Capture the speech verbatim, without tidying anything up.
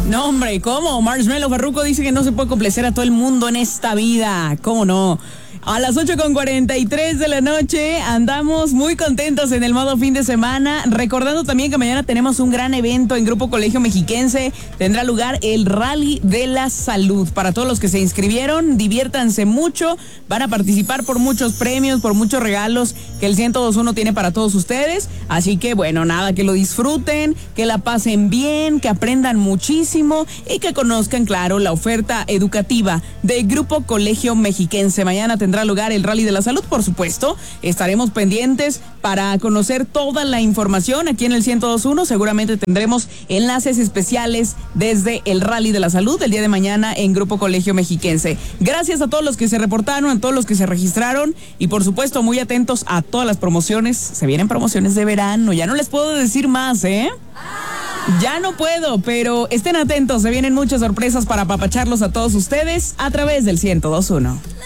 No, hombre, ¿cómo? Marshmello Farruko dice que no se puede complacer a todo el mundo en esta vida. ¿Cómo no? A las ocho con cuarenta y tres de la noche andamos muy contentos en el modo fin de semana, recordando también que mañana tenemos un gran evento en Grupo Colegio Mexiquense. Tendrá lugar el Rally de la Salud. Para todos los que se inscribieron, diviértanse mucho, van a participar por muchos premios, por muchos regalos que el ciento dos punto uno tiene para todos ustedes. Así que bueno, nada, que lo disfruten, que la pasen bien, que aprendan muchísimo y que conozcan, claro, la oferta educativa de Grupo Colegio Mexiquense. Mañana tendrá lugar el Rally de la Salud, por supuesto. Estaremos pendientes para conocer toda la información aquí en el ciento dos punto uno. Seguramente tendremos enlaces especiales desde el Rally de la Salud el día de mañana en Grupo Colegio Mexiquense. Gracias a todos los que se reportaron, a todos los que se registraron y por supuesto muy atentos a todas las promociones. Se vienen promociones de verano, ya no les puedo decir más, ¿eh? Ya no puedo, pero estén atentos, se vienen muchas sorpresas para apapacharlos a todos ustedes a través del ciento dos punto uno.